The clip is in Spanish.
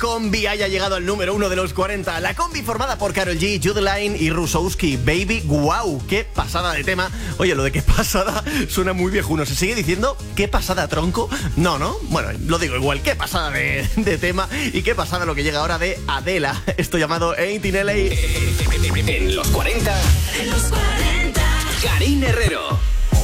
combi haya llegado al número 1 de los 40. La combi formada por Karol G, Jude Line y Rusowski. Baby, wow, qué pasada de tema. Oye, lo de qué pasada suena muy viejuno. ¿Se sigue diciendo qué pasada, tronco? No, ¿no? Bueno, lo digo igual, qué pasada de tema y qué pasada lo que llega ahora de Adela. Esto llamado Ain't in LA. En los 40. En los 40. Karina Herrero.